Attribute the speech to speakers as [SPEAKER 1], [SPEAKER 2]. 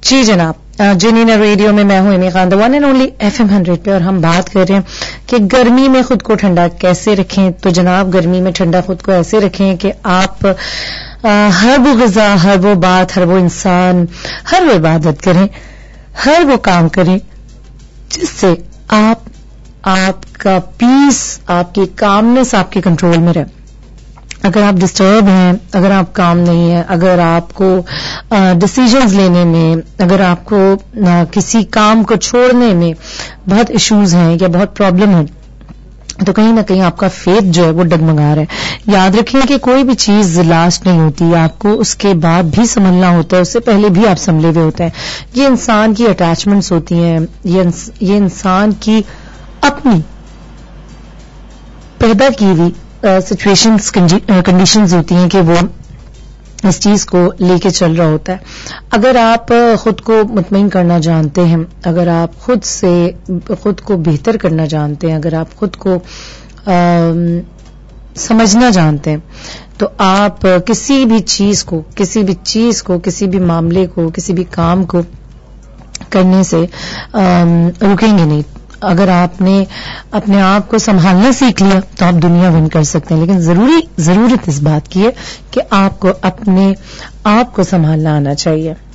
[SPEAKER 1] جی جناب, جنین ریڈیو میں میں ہوں ایمی Khan, one and only FM 100 پہ, اور ہم بات کر رہے ہیں کہ گرمی میں خود کو ٹھنڈا کیسے رکھیں. تو جناب گرمی میں ٹھنڈا خود کو ایسے رکھیں کہ آپ ہر وہ غذا, ہر وہ بات, ہر وہ انسان, ہر وہ عبادت کریں, ہر وہ کام کریں جس سے آپ کا پیس, آپ کی کامنس آپ کے کنٹرول میں رہے. اگر آپ ڈسٹرب ہیں, اگر آپ کام نہیں ہیں, اگر آپ کو ڈیسیژنز لینے میں, اگر آپ کو کسی کام کو چھوڑنے میں بہت ایشوز ہیں یا بہت پرابلم ہے, تو کہیں نہ کہیں آپ کا فیتھ جو ہے وہ ڈگمگا رہا ہے. یاد رکھیں کہ کوئی بھی چیز لاسٹ نہیں ہوتی, آپ کو اس کے بعد بھی سنبھلنا ہوتا ہے, اس سے پہلے بھی آپ سنبھلے ہوئے ہوتے ہیں. یہ انسان کی اٹیچمنٹس ہوتی ہیں, یہ انسان کی اپنی پیدا کی ہوئی سچویشنز, کنڈیشنز ہوتی ہیں کہ وہ اس چیز کو لے کے چل رہا ہوتا ہے. اگر آپ خود کو مطمئن کرنا جانتے ہیں, اگر آپ خود کو بہتر کرنا جانتے ہیں, اگر آپ خود کو سمجھنا جانتے ہیں, تو آپ کسی بھی چیز کو, کسی بھی معاملے کو, کسی بھی کام کو کرنے سے رکیں گے نہیں. اگر آپ نے اپنے آپ کو سنبھالنا سیکھ لیا تو آپ دنیا ون کر سکتے ہیں, لیکن ضرورت اس بات کی ہے کہ آپ کو اپنے آپ کو سنبھالنا آنا چاہیے.